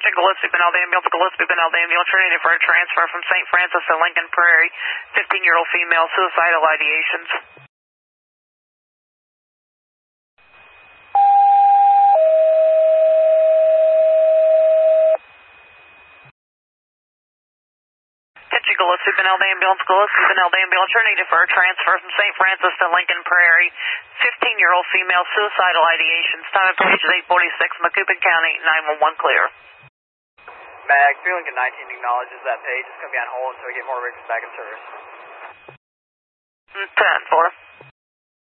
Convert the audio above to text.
Catching Gillespie Benalde Ambulance, Gillespie Benalde Ambulance, ready for a transfer from St. Francis to Lincoln Prairie. 15-year-old female, suicidal ideations. Catching Gillespie Benalde Ambulance, Gillespie Benalde Ambulance, ready for a transfer from St. Francis to Lincoln Prairie. 15-year-old female, suicidal ideations. Time of page is 8:46, Macoupin County, 911 clear. Mag, Lincoln 19 acknowledges that page. It's going to be on hold until we get more rigs back in service. 10-4.